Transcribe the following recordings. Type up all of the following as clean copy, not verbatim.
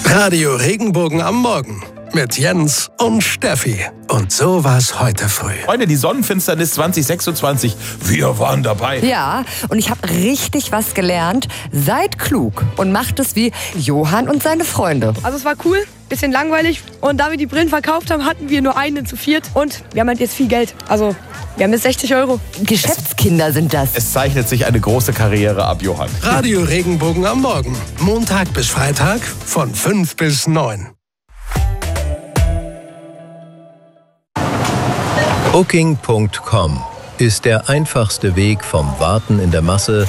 Radio Regenbogen am Morgen mit Jens und Steffi. Und so war's heute früh. Freunde, die Sonnenfinsternis 2026, wir waren dabei. Ja, und ich habe richtig was gelernt. Seid klug und macht es wie Johann und seine Freunde. Also es war cool, bisschen langweilig. Und da wir die Brillen verkauft haben, hatten wir nur einen zu viert. Und wir haben halt jetzt viel Geld. Also wir haben jetzt 60 €. Geschäftskinder sind das. Es zeichnet sich eine große Karriere ab, Johann. Radio Regenbogen am Morgen. Montag bis Freitag von 5 bis 9. Booking.com ist der einfachste Weg vom Warten in der Masse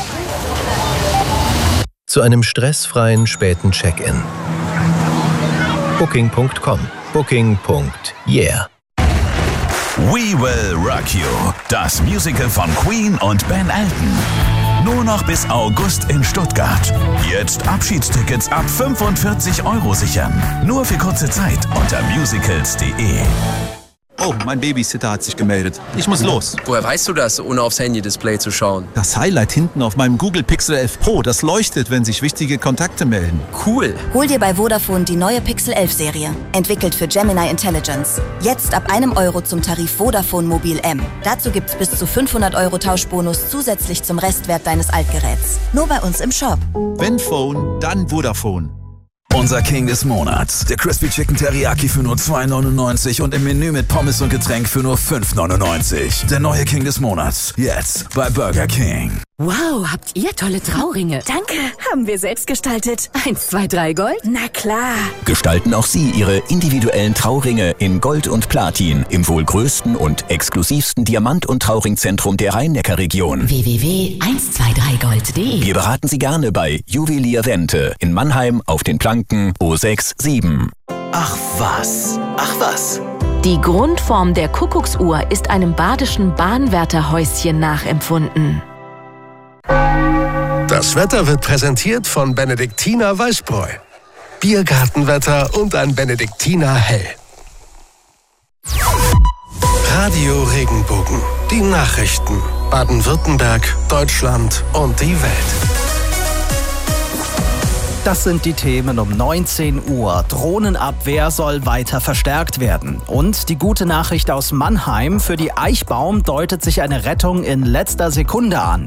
zu einem stressfreien späten Check-in. Booking.com. Booking.yeah. We Will Rock You, das Musical von Queen und Ben Elton. Nur noch bis August in Stuttgart. Jetzt Abschiedstickets ab 45 € sichern. Nur für kurze Zeit unter musicals.de. Oh, mein Babysitter hat sich gemeldet. Ich muss los. Woher weißt du das, ohne aufs Handy-Display zu schauen? Das Highlight hinten auf meinem Google Pixel 11 Pro, das leuchtet, wenn sich wichtige Kontakte melden. Cool. Hol dir bei Vodafone die neue Pixel 11 Serie. Entwickelt für Gemini Intelligence. Jetzt ab €1 zum Tarif Vodafone Mobil M. Dazu gibt's bis zu 500 € Tauschbonus zusätzlich zum Restwert deines Altgeräts. Nur bei uns im Shop. Wenn Phone, dann Vodafone. Unser King des Monats. Der Crispy Chicken Teriyaki für nur 2,99 und im Menü mit Pommes und Getränk für nur 5,99. Der neue King des Monats. Jetzt bei Burger King. Wow, habt ihr tolle Trauringe. Danke, haben wir selbst gestaltet. 1, 2, 3 Gold? Na klar. Gestalten auch Sie Ihre individuellen Trauringe in Gold und Platin im wohl größten und exklusivsten Diamant- und Trauringzentrum der Rhein-Neckar-Region. www.123gold.de. Wir beraten Sie gerne bei Juwelier Wente in Mannheim auf den Planken O67. Ach was. Die Grundform der Kuckucksuhr ist einem badischen Bahnwärterhäuschen nachempfunden. Das Wetter wird präsentiert von Benediktiner Weißbräu. Biergartenwetter und ein Benediktiner Hell. Radio Regenbogen. Die Nachrichten. Baden-Württemberg, Deutschland und die Welt. Das sind die Themen um 19 Uhr. Drohnenabwehr soll weiter verstärkt werden. Und die gute Nachricht aus Mannheim: Für die Eichbaum deutet sich eine Rettung in letzter Sekunde an.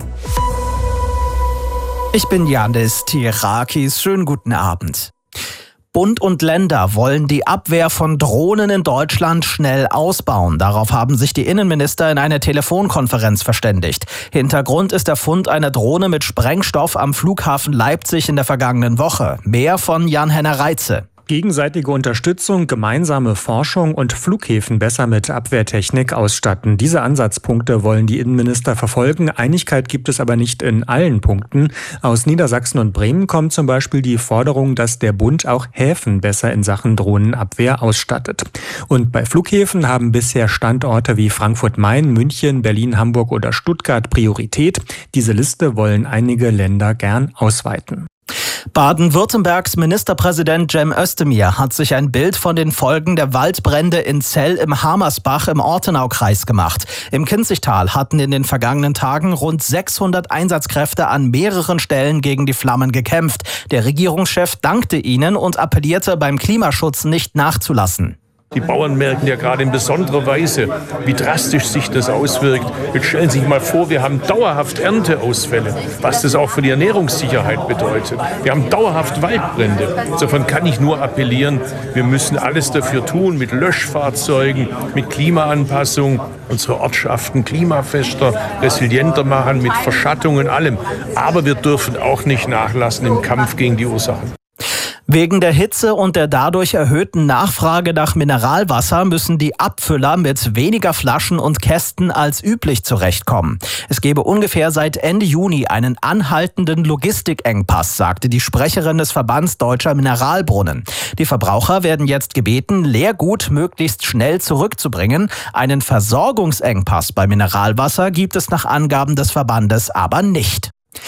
Ich bin Janis Tirakis. Schönen guten Abend. Bund und Länder wollen die Abwehr von Drohnen in Deutschland schnell ausbauen. Darauf haben sich die Innenminister in einer Telefonkonferenz verständigt. Hintergrund ist der Fund einer Drohne mit Sprengstoff am Flughafen Leipzig in der vergangenen Woche. Mehr von Jan-Henner Reitze. Gegenseitige Unterstützung, gemeinsame Forschung und Flughäfen besser mit Abwehrtechnik ausstatten. Diese Ansatzpunkte wollen die Innenminister verfolgen. Einigkeit gibt es aber nicht in allen Punkten. Aus Niedersachsen und Bremen kommt zum Beispiel die Forderung, dass der Bund auch Häfen besser in Sachen Drohnenabwehr ausstattet. Und bei Flughäfen haben bisher Standorte wie Frankfurt-Main, München, Berlin, Hamburg oder Stuttgart Priorität. Diese Liste wollen einige Länder gern ausweiten. Baden-Württembergs Ministerpräsident Cem Özdemir hat sich ein Bild von den Folgen der Waldbrände in Zell im Hamersbach im Ortenaukreis gemacht. Im Kinzigtal hatten in den vergangenen Tagen rund 600 Einsatzkräfte an mehreren Stellen gegen die Flammen gekämpft. Der Regierungschef dankte ihnen und appellierte, beim Klimaschutz nicht nachzulassen. Die Bauern merken ja gerade in besonderer Weise, wie drastisch sich das auswirkt. Jetzt stellen Sie sich mal vor, wir haben dauerhaft Ernteausfälle, was das auch für die Ernährungssicherheit bedeutet. Wir haben dauerhaft Waldbrände. Insofern kann ich nur appellieren, wir müssen alles dafür tun, mit Löschfahrzeugen, mit Klimaanpassung, unsere Ortschaften klimafester, resilienter machen, mit Verschattung und allem. Aber wir dürfen auch nicht nachlassen im Kampf gegen die Ursachen. Wegen der Hitze und der dadurch erhöhten Nachfrage nach Mineralwasser müssen die Abfüller mit weniger Flaschen und Kästen als üblich zurechtkommen. Es gebe ungefähr seit Ende Juni einen anhaltenden Logistikengpass, sagte die Sprecherin des Verbands Deutscher Mineralbrunnen. Die Verbraucher werden jetzt gebeten, Leergut möglichst schnell zurückzubringen. Einen Versorgungsengpass bei Mineralwasser gibt es nach Angaben des Verbandes aber nicht.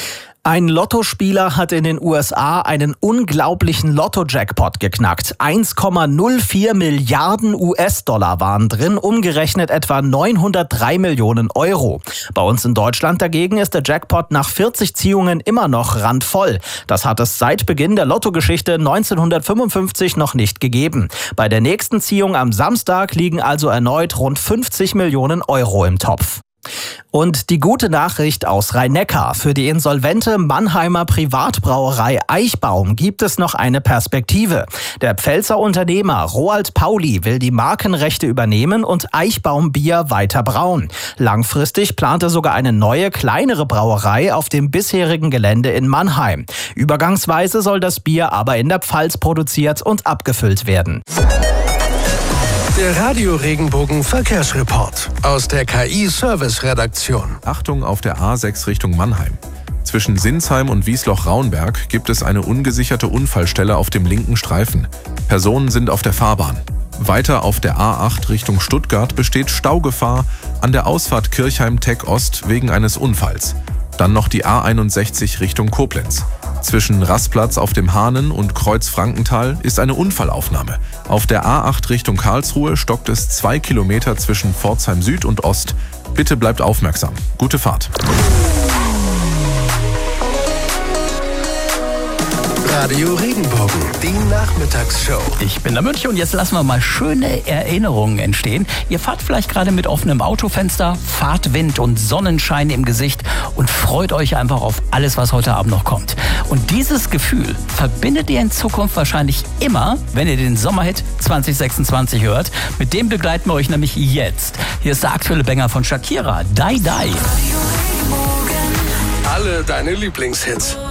Ein Lottospieler hat in den USA einen unglaublichen Lotto-Jackpot geknackt. 1,04 Milliarden US-Dollar waren drin, umgerechnet etwa 903 Millionen Euro. Bei uns in Deutschland dagegen ist der Jackpot nach 40 Ziehungen immer noch randvoll. Das hat es seit Beginn der Lottogeschichte 1955 noch nicht gegeben. Bei der nächsten Ziehung am Samstag liegen also erneut rund 50 Millionen Euro im Topf. Und die gute Nachricht aus Rhein-Neckar. Für die insolvente Mannheimer Privatbrauerei Eichbaum gibt es noch eine Perspektive. Der Pfälzer Unternehmer Roald Pauli will die Markenrechte übernehmen und Eichbaum Bier weiter brauen. Langfristig plant er sogar eine neue, kleinere Brauerei auf dem bisherigen Gelände in Mannheim. Übergangsweise soll das Bier aber in der Pfalz produziert und abgefüllt werden. Der Radio-Regenbogen Verkehrsreport aus der KI-Service-Redaktion. Achtung auf der A6 Richtung Mannheim. Zwischen Sinsheim und Wiesloch-Raunberg gibt es eine ungesicherte Unfallstelle auf dem linken Streifen. Personen sind auf der Fahrbahn. Weiter auf der A8 Richtung Stuttgart besteht Staugefahr an der Ausfahrt Kirchheim-Teck Ost wegen eines Unfalls. Dann noch die A61 Richtung Koblenz. Zwischen Rastplatz auf dem Hahnen und Kreuz Frankenthal ist eine Unfallaufnahme. Auf der A8 Richtung Karlsruhe stockt es 2 Kilometer zwischen Pforzheim Süd und Ost. Bitte bleibt aufmerksam. Gute Fahrt. Radio Regenbogen, die Nachmittagsshow. Ich bin der Mönch und jetzt lassen wir mal schöne Erinnerungen entstehen. Ihr fahrt vielleicht gerade mit offenem Autofenster, Fahrtwind und Sonnenschein im Gesicht und freut euch einfach auf alles, was heute Abend noch kommt. Und dieses Gefühl verbindet ihr in Zukunft wahrscheinlich immer, wenn ihr den Sommerhit 2026 hört. Mit dem begleiten wir euch nämlich jetzt. Hier ist der aktuelle Banger von Shakira, Die Die. Alle deine Lieblingshits.